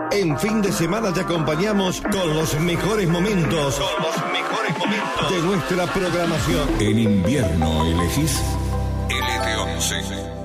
En fin de semana te acompañamos con los mejores momentos de nuestra programación. En invierno elegís LT11.